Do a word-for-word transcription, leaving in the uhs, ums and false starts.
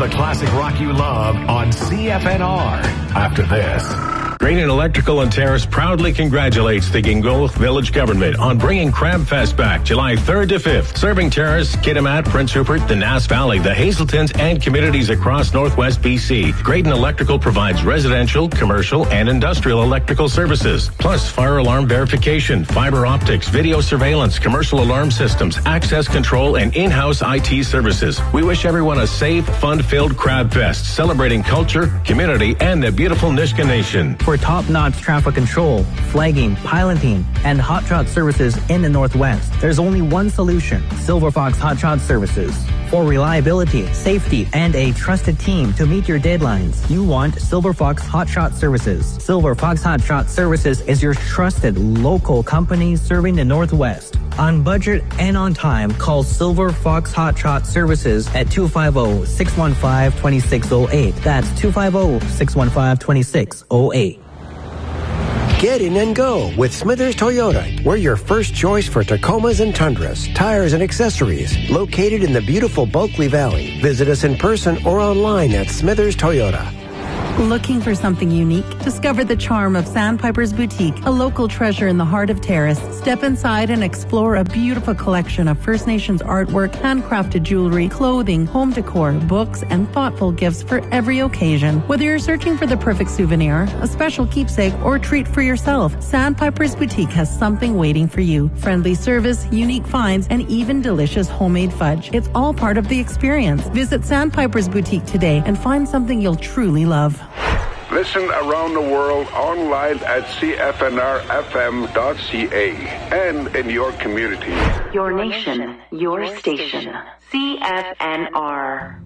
the classic rock you love on C F N R. After this. Graydon Electrical and Terrace proudly congratulates the Gingolth Village Government on bringing Crab Fest back July third to fifth, serving Terrace, Kitimat, Prince Rupert, the Nass Valley, the Hazeltons, and communities across Northwest B C. Graydon Electrical provides residential, commercial, and industrial electrical services, plus fire alarm verification, fiber optics, video surveillance, commercial alarm systems, access control, and in-house I T services. We wish everyone a safe, fun-filled Crab Fest, celebrating culture, community, and the beautiful Nisga'a Nation. For top-notch traffic control, flagging, piloting, and hot shot services in the Northwest, there's only one solution: Silver Fox Hot Shot Services. For reliability, safety, and a trusted team to meet your deadlines, you want Silver Fox Hot Shot Services. Silver Fox Hot Shot Services is your trusted local company serving the Northwest. On budget and on time, call Silver Fox Hot Shot Services at two five zero, six one five, two six zero eight. That's two five zero, six one five, two six zero eight. Get in and go with Smithers Toyota. We're your first choice for Tacomas and Tundras, tires and accessories. Located in the beautiful Bulkley Valley. Visit us in person or online at Smithers Toyota. Looking for something unique? Discover the charm of Sandpiper's Boutique, a local treasure in the heart of Terrace. Step inside and explore a beautiful collection of First Nations artwork, handcrafted jewelry, clothing, home decor, books, and thoughtful gifts for every occasion. Whether you're searching for the perfect souvenir, a special keepsake, or treat for yourself, Sandpiper's Boutique has something waiting for you. Friendly service, unique finds, and even delicious homemade fudge. It's all part of the experience. Visit Sandpiper's Boutique today and find something you'll truly love. Listen around the world online at C F N R F M dot C A and in your community. Your nation, your station. C F N R.